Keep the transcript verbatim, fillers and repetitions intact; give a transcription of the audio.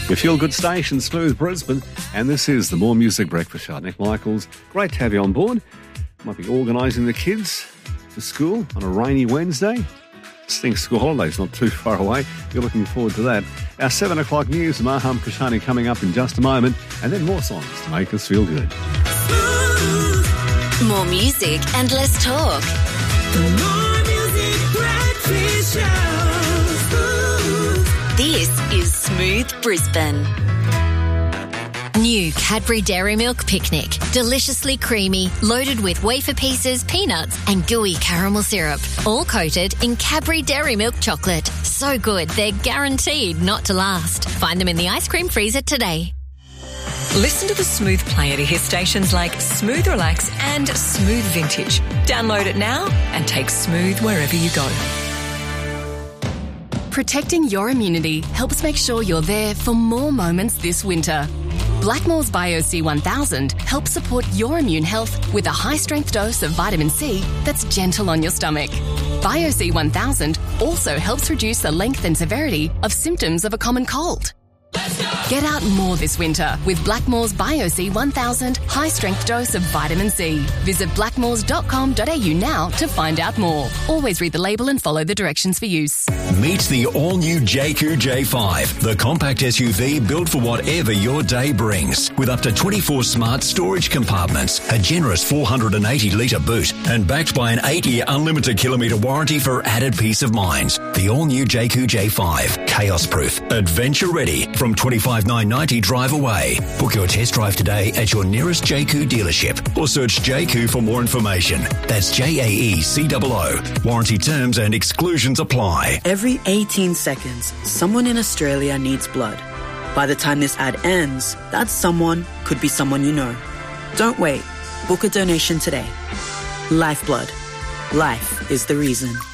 Your feel-good station, Smooth Brisbane, and this is the More Music Breakfast Show. Nick Michaels, great to have you on board. Might be organising the kids to school on a rainy Wednesday. Stinks school holidays not too far away. You're looking forward to that. Our seven o'clock news, Maham Kashani coming up in just a moment, and then more songs to make us feel good. More music and less talk. The More Music Breakfast Show. This is Smooth Brisbane. New Cadbury Dairy Milk Picnic. Deliciously creamy, loaded with wafer pieces, peanuts and gooey caramel syrup. All coated in Cadbury Dairy Milk chocolate. So good, they're guaranteed not to last. Find them in the ice cream freezer today. Listen to the Smooth Player to hear stations like Smooth Relax and Smooth Vintage. Download it now and take Smooth wherever you go. Protecting your immunity helps make sure you're there for more moments this winter. Blackmores Bio C one thousand helps support your immune health with a high-strength dose of vitamin C that's gentle on your stomach. Bio C one thousand also helps reduce the length and severity of symptoms of a common cold. Get out more this winter with Blackmores Bio C one thousand high-strength dose of vitamin C. Visit blackmores dot com dot a u now to find out more. Always read the label and follow the directions for use. Meet the all-new J Q J five, the compact S U V built for whatever your day brings. With up to twenty-four smart storage compartments, a generous four hundred eighty litre boot, and backed by an eight-year unlimited kilometre warranty for added peace of mind. The all-new J Q J five, chaos-proof, adventure-ready, from twenty-five thousand nine hundred ninety drive away. Book your test drive today at your nearest J Q dealership or search J Q for more information. That's J A E C O O. Warranty terms and exclusions apply. Every eighteen seconds, someone in Australia needs blood. By the time this ad ends, that someone could be someone you know. Don't wait. Book a donation today. Lifeblood. Life is the reason.